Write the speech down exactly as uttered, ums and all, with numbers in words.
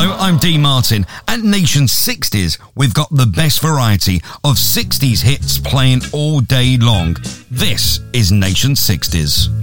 Hello, I'm Dee Martin. At Nation sixties, we've got the best variety of sixties hits playing all day long. This is Nation sixties.